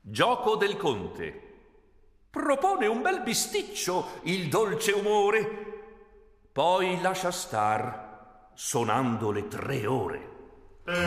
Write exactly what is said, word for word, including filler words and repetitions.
Gioco del conte. Propone un bel bisticcio il dolce umore, poi lascia star sonando le tre ore.